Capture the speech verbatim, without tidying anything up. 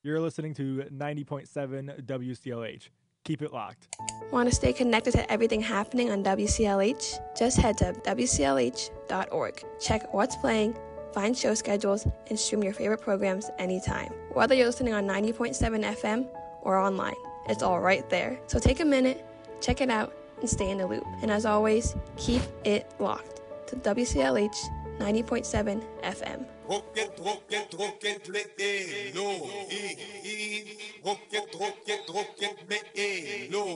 You're listening to ninety point seven W C L H. Keep it locked. Want to stay connected to everything happening on W C L H? Just head to W C L H dot org. Check what's playing, find show schedules, and stream your favorite programs anytime. Whether you're listening on ninety point seven F M or online, it's all right there. So take a minute, check it out, and stay in the loop. And as always, keep it locked to W C L H ninety point seven F M. Rocket, rocket, rocket, le, no, e, e, rocket, rocket, rocket, le, no.